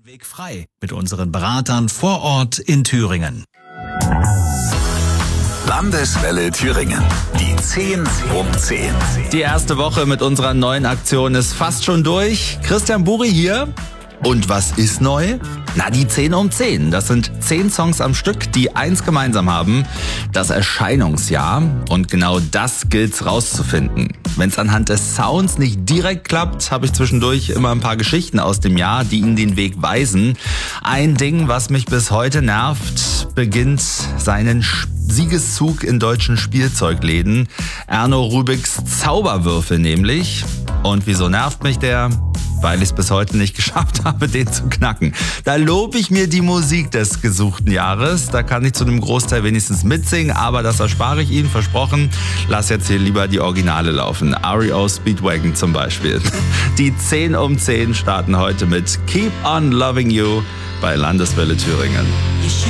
Weg frei mit unseren Beratern vor Ort in Thüringen. Landeswelle Thüringen. Die 10 um 10. Die erste Woche mit unserer neuen Aktion ist fast schon durch. Christian Buri hier. Und was ist neu? Na, die 10 um 10. Das sind 10 Songs am Stück, die eins gemeinsam haben: das Erscheinungsjahr. Und genau das gilt's rauszufinden. Wenn es anhand des Sounds nicht direkt klappt, habe ich zwischendurch immer ein paar Geschichten aus dem Jahr, die Ihnen den Weg weisen. Ein Ding, was mich bis heute nervt, beginnt seinen Siegeszug in deutschen Spielzeugläden. Erno Rübigs Zauberwürfel nämlich. Und wieso nervt mich der? Weil ich es bis heute nicht geschafft habe, den zu knacken. Da lobe ich mir die Musik des gesuchten Jahres. Da kann ich zu einem Großteil wenigstens mitsingen, aber das erspare ich Ihnen, versprochen. Lass jetzt hier lieber die Originale laufen. REO Speedwagon zum Beispiel. Die 10 um 10 starten heute mit Keep on Loving You bei Landeswelle Thüringen.